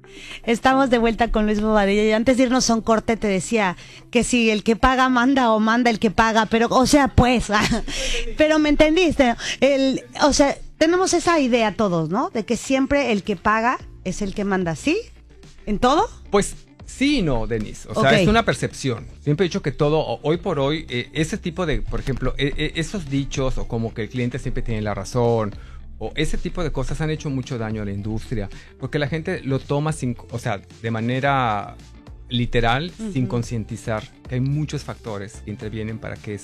Estamos de vuelta con Luis Bobadilla. Y antes de irnos a un corte te decía que si el que paga manda o manda el que paga, pero, o sea, pues, pero me entendiste. O sea, tenemos esa idea todos, ¿no? De que siempre el que paga es el que manda, ¿sí? ¿En todo? Pues sí y no, Denise. O sea, es una percepción. Siempre he dicho que todo, hoy por hoy, ese tipo de, por ejemplo, esos dichos o como que el cliente siempre tiene la razón, o ese tipo de cosas han hecho mucho daño a la industria, porque la gente lo toma o sea, de manera literal, sin concientizar que hay muchos factores que intervienen para que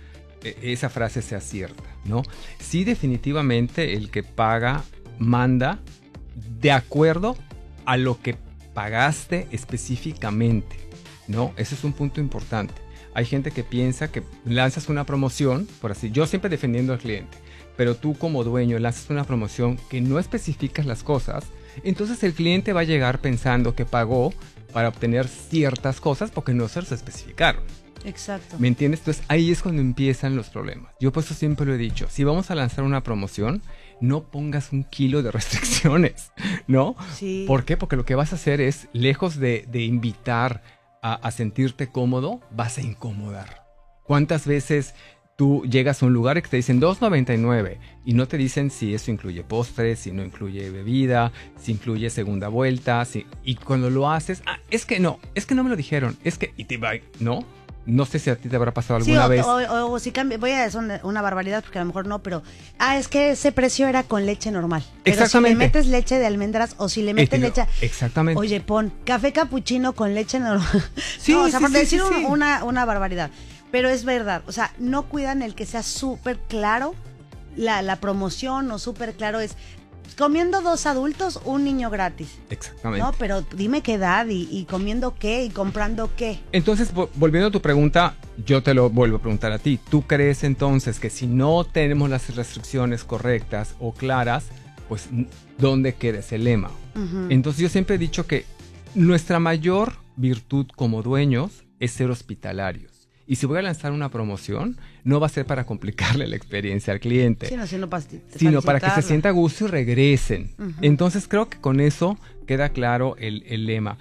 esa frase sea cierta, ¿no? Sí, definitivamente el que paga manda de acuerdo a lo que pagaste específicamente, ¿no? Ese es un punto importante. Hay gente que piensa que lanzas una promoción, por así, yo siempre defendiendo al cliente, pero tú como dueño lanzas una promoción que no especificas las cosas, entonces el cliente va a llegar pensando que pagó para obtener ciertas cosas porque no se los especificaron. Exacto. ¿Me entiendes? Entonces ahí es cuando empiezan los problemas. Yo por eso siempre lo he dicho, si vamos a lanzar una promoción, no pongas 1 kilo de restricciones, ¿no? Sí. ¿Por qué? Porque lo que vas a hacer es, lejos de invitar a sentirte cómodo, vas a incomodar. ¿Cuántas veces tú llegas a un lugar y que te dicen $2.99 y no te dicen si eso incluye postres, si no incluye bebida, si incluye segunda vuelta, y cuando lo haces, es que no me lo dijeron, y te va, ¿no? No sé si a ti te habrá pasado alguna vez. O si cambia, voy a decir una barbaridad porque a lo mejor no, pero es que ese precio era con leche normal. Pero exactamente. Si le metes leche de almendras o si le metes leche, exactamente. Oye, pon café capuchino con leche normal. Sí, no, o sea, por decir sí. una barbaridad. Pero es verdad, o sea, no cuidan el que sea súper claro la promoción, o súper claro es comiendo 2 adultos, un niño gratis. Exactamente. No, pero dime qué edad y comiendo qué y comprando qué. Entonces, volviendo a tu pregunta, yo te lo vuelvo a preguntar a ti. ¿Tú crees entonces que si no tenemos las restricciones correctas o claras, pues dónde queda ese lema? Uh-huh. Entonces yo siempre he dicho que nuestra mayor virtud como dueños es ser hospitalarios. Y si voy a lanzar una promoción, no va a ser para complicarle la experiencia al cliente, sino para que se sienta a gusto y regresen. Uh-huh. Entonces creo que con eso queda claro el lema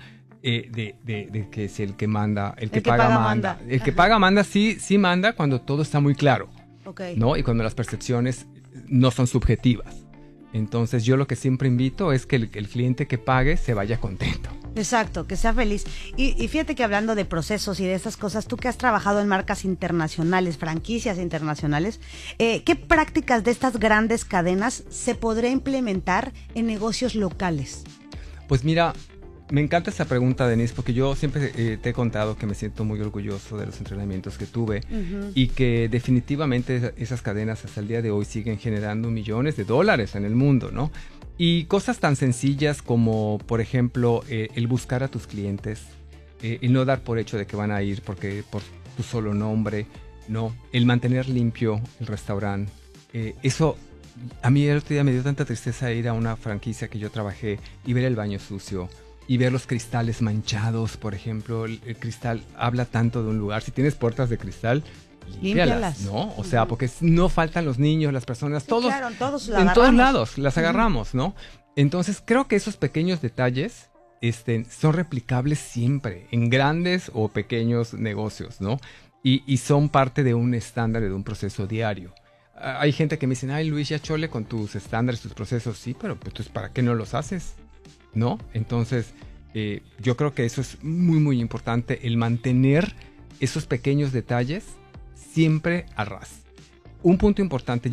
de que si el que manda, el que paga manda. El que paga manda sí manda cuando todo está muy claro, ¿no? Y cuando las percepciones no son subjetivas. Entonces yo lo que siempre invito es que el cliente que pague se vaya contento. Exacto, que sea feliz. Y fíjate que hablando de procesos y de estas cosas, tú que has trabajado en marcas internacionales, franquicias internacionales, ¿qué prácticas de estas grandes cadenas se podría implementar en negocios locales? Pues mira, me encanta esa pregunta, Denise, porque yo siempre te he contado que me siento muy orgulloso de los entrenamientos que tuve, uh-huh, y que definitivamente esas cadenas hasta el día de hoy siguen generando $millones en el mundo, ¿no? Y cosas tan sencillas como, por ejemplo, el buscar a tus clientes, el no dar por hecho de que van a ir por tu solo nombre, ¿no? El mantener limpio el restaurante. Eso, a mí el otro día me dio tanta tristeza ir a una franquicia que yo trabajé y ver el baño sucio y ver los cristales manchados, por ejemplo. El cristal habla tanto de un lugar. Si tienes puertas de cristal, límpialas, ¿no? O sea, porque no faltan los niños, las personas, sí, todos, claro, en todos lados las agarramos, ¿no? Entonces creo que esos pequeños detalles son replicables siempre en grandes o pequeños negocios, ¿no? Y son parte de un estándar, de un proceso diario. Hay gente que me dice, ay, Luis, ya chole con tus estándares, tus procesos. Sí, pero pues ¿para qué no los haces? ¿No? Entonces yo creo que eso es muy, muy importante, el mantener esos pequeños detalles siempre a ras. Un punto importante,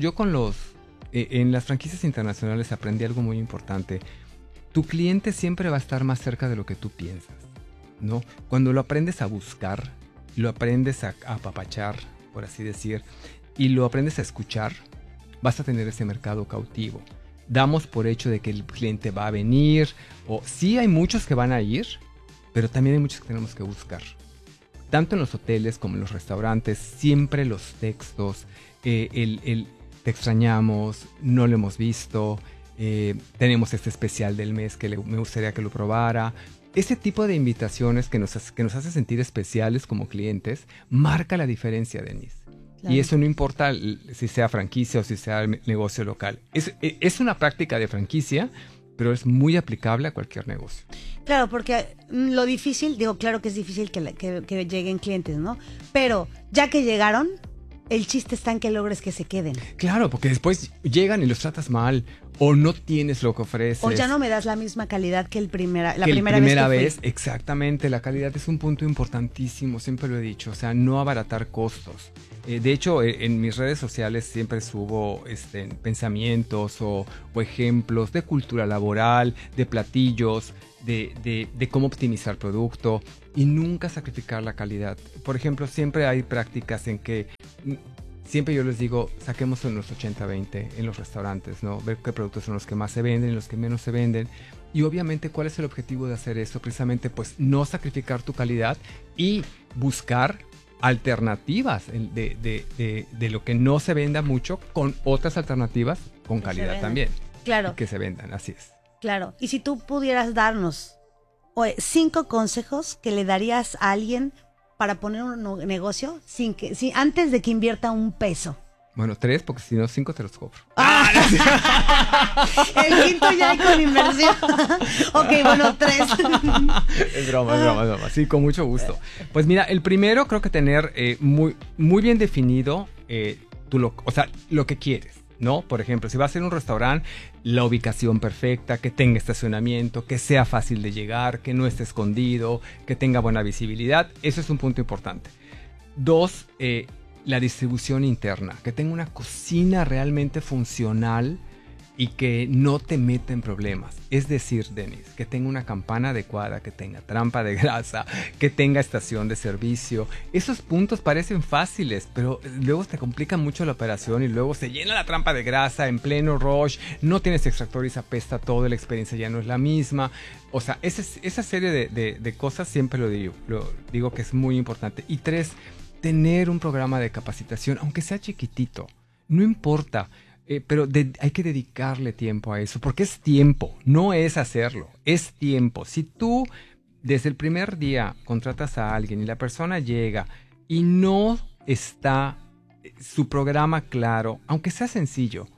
en las franquicias internacionales aprendí algo muy importante. Tu cliente siempre va a estar más cerca de lo que tú piensas, ¿no? Cuando lo aprendes a buscar, lo aprendes a apapachar, por así decir, y lo aprendes a escuchar, vas a tener ese mercado cautivo. Damos por hecho de que el cliente va a venir, o sí hay muchos que van a ir, pero también hay muchos que tenemos que buscar. Tanto en los hoteles como en los restaurantes, siempre los textos, te extrañamos, no lo hemos visto, tenemos este especial del mes que me gustaría que lo probara. Ese tipo de invitaciones que nos hace sentir especiales como clientes, marca la diferencia, Denise. Claro. Y eso no importa si sea franquicia o si sea negocio local. Es una práctica de franquicia pero es muy aplicable a cualquier negocio. Claro, porque lo difícil, digo, claro que es difícil que lleguen clientes, ¿no? Pero ya que llegaron, el chiste está en que logres que se queden. Claro, porque después llegan y los tratas mal, o no tienes lo que ofreces. O ya no me das la misma calidad que la primera vez. Exactamente, la calidad es un punto importantísimo, siempre lo he dicho, o sea, no abaratar costos. De hecho, en mis redes sociales siempre subo pensamientos o ejemplos de cultura laboral, de platillos, de cómo optimizar producto y nunca sacrificar la calidad. Por ejemplo, siempre hay prácticas en que siempre yo les digo, saquemos unos 80-20 en los restaurantes, ¿no? Ver qué productos son los que más se venden y los que menos se venden. Y obviamente, ¿cuál es el objetivo de hacer eso? Precisamente, pues, no sacrificar tu calidad y buscar alternativas de lo que no se venda mucho con otras alternativas con calidad también. Claro. Que se vendan, así es. Claro. Y si tú pudieras darnos 5 consejos que le darías a alguien para poner un negocio antes de que invierta un peso. Bueno, 3, porque si no, 5 te los cobro. El quinto ya hay con inversión. Ok, bueno, 3. Es broma. Sí, con mucho gusto. Pues mira, el primero creo que tener muy bien definido lo que quieres, ¿no? Por ejemplo, si vas a ser un restaurante, la ubicación perfecta, que tenga estacionamiento, que sea fácil de llegar, que no esté escondido, que tenga buena visibilidad. Eso es un punto importante. 2, la distribución interna, que tenga una cocina realmente funcional y que no te meta en problemas. Es decir, Denis, que tenga una campana adecuada, que tenga trampa de grasa, que tenga estación de servicio. Esos puntos parecen fáciles, pero luego te complican mucho la operación y luego se llena la trampa de grasa en pleno rush, no tienes extractor y se apesta todo, la experiencia ya no es la misma. O sea, esa serie de cosas siempre lo digo que es muy importante. Y 3, tener un programa de capacitación, aunque sea chiquitito, no importa. Pero hay que dedicarle tiempo a eso, porque es tiempo, no es hacerlo, es tiempo. Si tú desde el primer día contratas a alguien y la persona llega y no está su programa claro, aunque sea sencillo,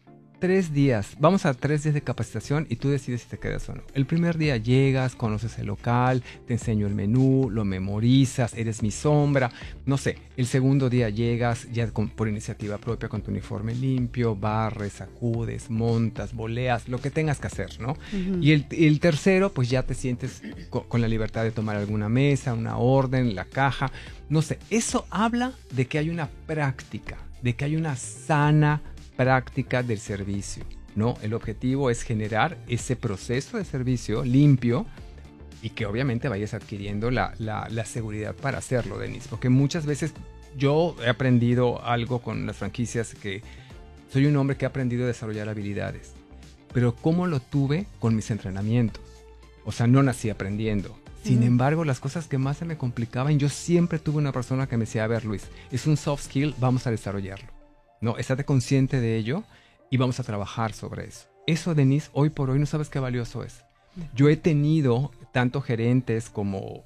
3 días, vamos a 3 días de capacitación y tú decides si te quedas o no. El primer día llegas, conoces el local, te enseño el menú, lo memorizas, eres mi sombra, no sé. El segundo día llegas ya por iniciativa propia con tu uniforme limpio, barres, sacudes, montas, boleas, lo que tengas que hacer, ¿no? Uh-huh. Y el tercero, pues ya te sientes con la libertad de tomar alguna mesa, una orden, la caja, no sé. Eso habla de que hay una práctica, de que hay una sana práctica del servicio, ¿no? El objetivo es generar ese proceso de servicio limpio y que obviamente vayas adquiriendo la seguridad para hacerlo, Denis, porque muchas veces yo he aprendido algo con las franquicias, que soy un hombre que ha aprendido a desarrollar habilidades, pero ¿cómo lo tuve? Con mis entrenamientos. O sea, no nací aprendiendo. Sin embargo, las cosas que más se me complicaban, yo siempre tuve una persona que me decía, a ver, Luis, es un soft skill, vamos a desarrollarlo. No, estate consciente de ello y vamos a trabajar sobre eso. Eso, Denise, hoy por hoy no sabes qué valioso es. Yo he tenido tanto gerentes como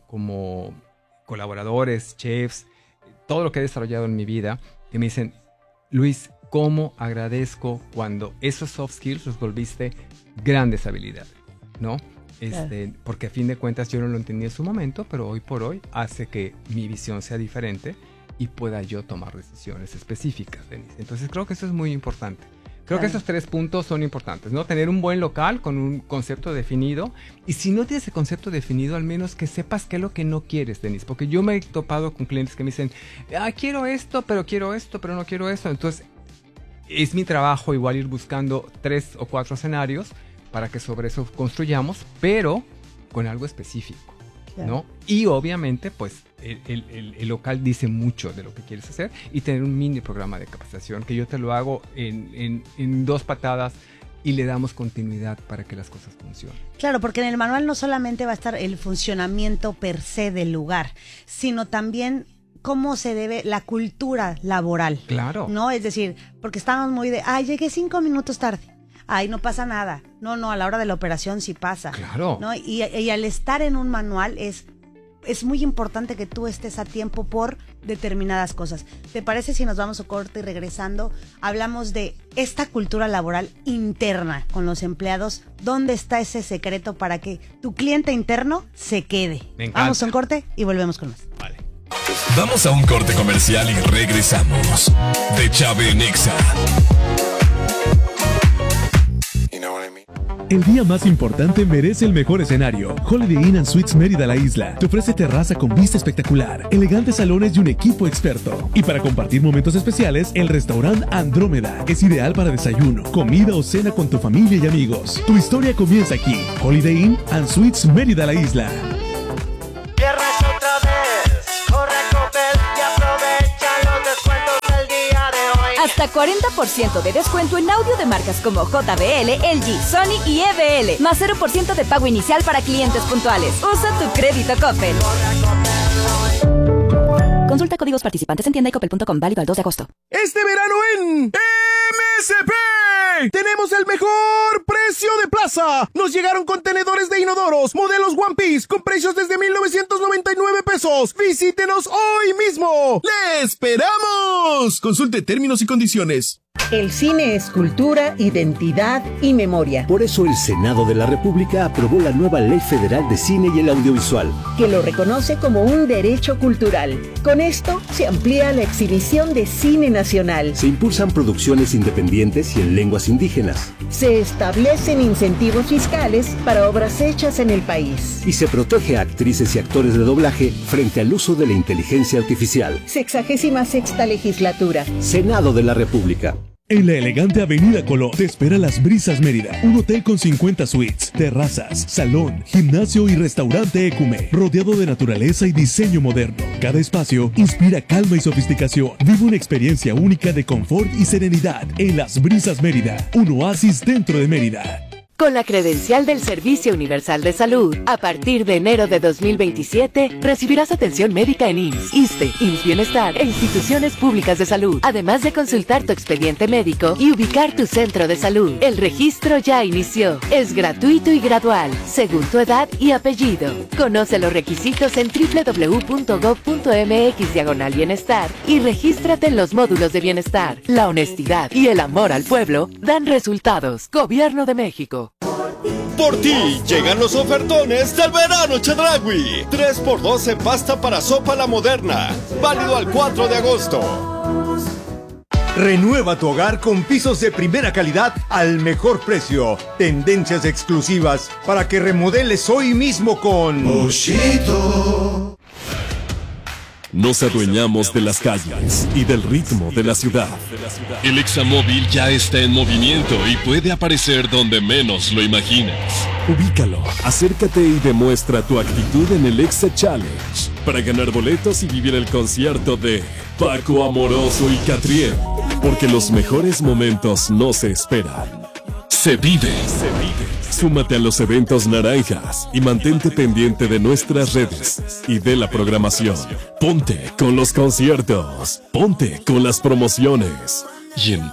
colaboradores, chefs, todo lo que he desarrollado en mi vida, que me dicen, Luis, ¿cómo agradezco cuando esos soft skills los volviste grandes habilidades? ¿No? Claro. Porque a fin de cuentas yo no lo entendí en su momento, pero hoy por hoy hace que mi visión sea diferente y pueda yo tomar decisiones específicas, Denise. Entonces creo que eso es muy importante. Creo que esos 3 puntos son importantes, ¿no? Tener un buen local con un concepto definido. Y si no tienes ese concepto definido, al menos que sepas qué es lo que no quieres, Denise. Porque yo me he topado con clientes que me dicen, quiero esto, pero no quiero esto. Entonces es mi trabajo igual ir buscando 3 o 4 escenarios para que sobre eso construyamos, pero con algo específico, ¿no? Y obviamente, pues, el local dice mucho de lo que quieres hacer y tener un mini programa de capacitación que yo te lo hago en 2 patadas y le damos continuidad para que las cosas funcionen. Claro, porque en el manual no solamente va a estar el funcionamiento per se del lugar, sino también cómo se debe la cultura laboral. Claro. ¿No? Es decir, porque estamos muy de, llegué 5 minutos tarde. No pasa nada. No, a la hora de la operación sí pasa. Claro. ¿No? Y al estar en un manual es muy importante que tú estés a tiempo por determinadas cosas. ¿Te parece si nos vamos a corte y regresando hablamos de esta cultura laboral interna con los empleados? ¿Dónde está ese secreto para que tu cliente interno se quede? Me encanta. Vamos a un corte y volvemos con más. Vale. Vamos a un corte comercial y regresamos. De Chave en Exa. El día más importante merece el mejor escenario. Holiday Inn & Suites Mérida La Isla te ofrece terraza con vista espectacular, elegantes salones y un equipo experto. Y para compartir momentos especiales, el restaurante Andrómeda es ideal para desayuno, comida o cena con tu familia y amigos. Tu historia comienza aquí. Holiday Inn & Suites Mérida La Isla. Viernes otra vez, corre Coppel y aprovecha los descuentos del día de hoy. Hasta 40% de descuento en audio de marcas como JBL, LG, Sony y EBL. Más 0% de pago inicial para clientes puntuales. Usa tu crédito Coppel. Consulta códigos participantes en tienda y coppel.com, válido al 2 de agosto. Este verano en MSP tenemos el mejor precio de plaza. Nos llegaron contenedores de inodoros, modelos One Piece, con precios desde 1,999 pesos. Visítenos hoy mismo. ¡Le esperamos! Consulte términos y condiciones. El cine es cultura, identidad y memoria. Por eso el Senado de la República aprobó la nueva Ley Federal de Cine y el Audiovisual, que lo reconoce como un derecho cultural. Con esto se amplía la exhibición de cine nacional. Se impulsan producciones independientes y en lenguas indígenas. Se establecen incentivos fiscales para obras hechas en el país. Y se protege a actrices y actores de doblaje frente al uso de la inteligencia artificial. 66ª legislatura. Senado de la República. En la elegante Avenida Colón te espera Las Brisas Mérida, un hotel con 50 suites, terrazas, salón, gimnasio y restaurante Ecume, rodeado de naturaleza y diseño moderno. Cada espacio inspira calma y sofisticación. Vive una experiencia única de confort y serenidad en Las Brisas Mérida, un oasis dentro de Mérida. Con la credencial del Servicio Universal de Salud, a partir de enero de 2027, recibirás atención médica en IMSS, ISSSTE, IMSS Bienestar e instituciones públicas de salud, además de consultar tu expediente médico y ubicar tu centro de salud. El registro ya inició. Es gratuito y gradual, según tu edad y apellido. Conoce los requisitos en www.gov.mx/bienestar y regístrate en los módulos de bienestar. La honestidad y el amor al pueblo dan resultados. Gobierno de México. Por ti llegan los ofertones del verano Chedraui. 3x2 en pasta para sopa La Moderna. Válido al 4 de agosto. Renueva tu hogar con pisos de primera calidad al mejor precio. Tendencias exclusivas para que remodeles hoy mismo con Moshito. Nos adueñamos de las calles y del ritmo de la ciudad. El Examóvil ya está en movimiento y puede aparecer donde menos lo imaginas. Ubícalo, acércate y demuestra tu actitud en el Exa Challenge para ganar boletos y vivir el concierto de Paco Amoroso y Catriel. Porque los mejores momentos no se esperan. Se vive. Súmate a los eventos naranjas y mantente pendiente de nuestras redes y de la programación. Ponte con los conciertos, ponte con las promociones y en